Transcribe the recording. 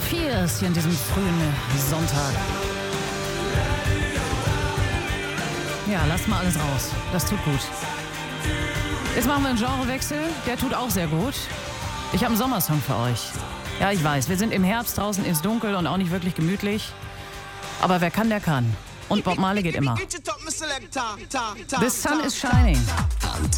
Fierce hier an diesem frühen Sonntag. Ja, lasst mal alles raus. Das tut gut. Jetzt machen wir einen Genrewechsel. Der tut auch sehr gut. Ich habe einen Sommersong für euch. Ja, ich weiß, wir sind im Herbst, draußen ist dunkel und auch nicht wirklich gemütlich. Aber wer kann, der kann. Und Bob Marley geht immer. The sun is shining.